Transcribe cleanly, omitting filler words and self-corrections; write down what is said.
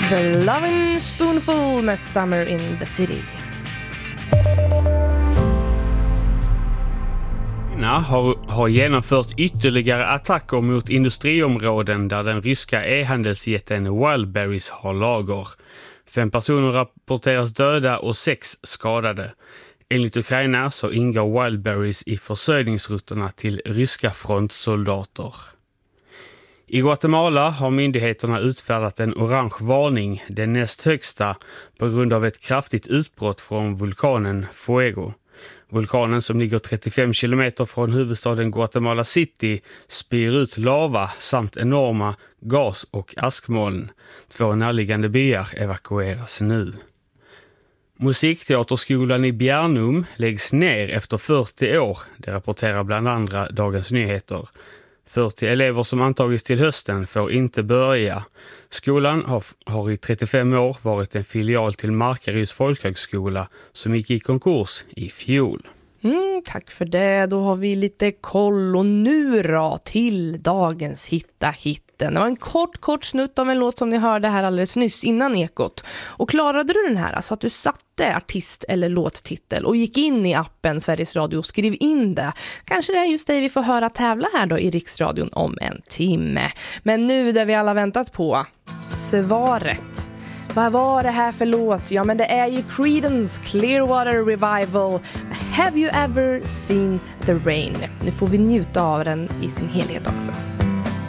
The Lovin' Spoonful med Summer in the City. Har genomfört ytterligare attacker mot industriområden där den ryska e-handelsjätten Wildberries har lager. 5 personer rapporteras döda och 6 skadade. Enligt Ukraina så ingår Wildberries i försörjningsrutterna till ryska frontsoldater. I Guatemala har myndigheterna utfärdat en orange varning, den näst högsta, på grund av ett kraftigt utbrott från vulkanen Fuego. Vulkanen som ligger 35 kilometer från huvudstaden Guatemala City spyr ut lava samt enorma gas- och askmoln. 2 närliggande byar evakueras nu. Musikteaterskolan i Bjärnum läggs ner efter 40 år, det rapporterar bland andra Dagens Nyheter. 40 elever som antagits till hösten får inte börja. Skolan har i 35 år varit en filial till Markaryds folkhögskola som gick i konkurs i fjol. Tack för det. Då har vi lite koll och nu då till dagens hitta hitten. Det var en kort snutt av en låt som ni hörde här alldeles nyss innan ekot. Och klarade du den här så att du satte artist eller låttitel och gick in i appen Sveriges Radio och skrev in det. Kanske det är just det vi får höra tävla här då i Riksradion om en timme. Men nu där vi alla väntat på svaret. Vad var det här för låt? Ja, men det är ju Creedence Clearwater Revival. Have you ever seen the rain? Nu får vi njuta av den i sin helhet också.